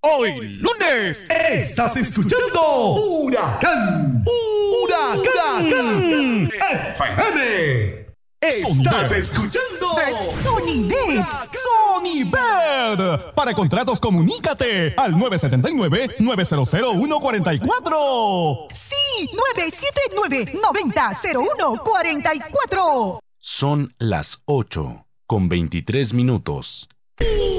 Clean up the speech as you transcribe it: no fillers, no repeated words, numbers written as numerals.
Hoy lunes estás escuchando Huracán FM. Estás escuchando Sonibet. Sonibet. Para contratos, comunícate al 979-900-144. Sí, 979-90-0144. Son las 8:23.